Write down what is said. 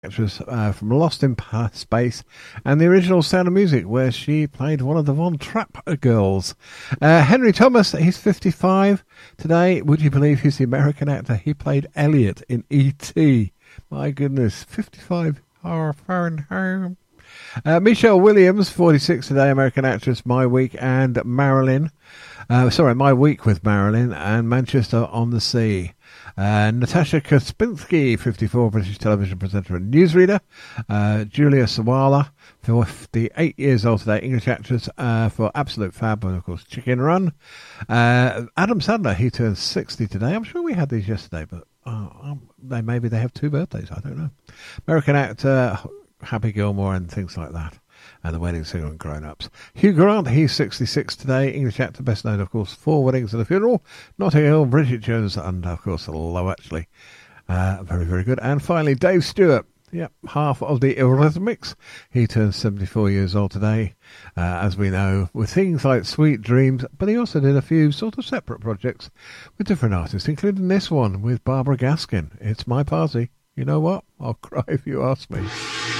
Actress from Lost in Space and the original Sound of Music, where she played one of the Von Trapp girls. Henry Thomas, he's 55 today. Would you believe he's the American actor? He played Elliot in E.T. My goodness, 55. Home. Michelle Williams, 46 today, American actress, My Week and Marilyn. My Week with Marilyn and Manchester on the Sea. Natasha Kospinski, 54, British television presenter and newsreader. Julia Sawala, 58 years old today, English actress for Absolute Fab and, of course, Chicken Run. Adam Sandler, he turns 60 today. I'm sure we had these yesterday, but maybe they have two birthdays. I don't know. American actor, Happy Gilmore and things like that. And The Wedding Singer and Grown Ups. Hugh Grant, he's 66 today. English actor, best known, of course, for Weddings and a Funeral. Notting Hill, Bridget Jones, and, of course, Love Actually. Very, very good. And finally, Dave Stewart. Yep, half of the Eurythmics. He turns 74 years old today, as we know, with things like Sweet Dreams. But he also did a few sort of separate projects with different artists, including this one with Barbara Gaskin. It's My Party. You know what? I'll cry if you ask me.